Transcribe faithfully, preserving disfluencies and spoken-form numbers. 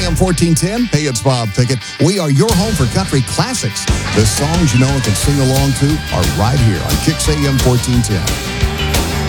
M fourteen ten. Hey, it's Bob Pickett. We are your home for country classics. The songs you know and can sing along to are right here on Kicks A M fourteen ten.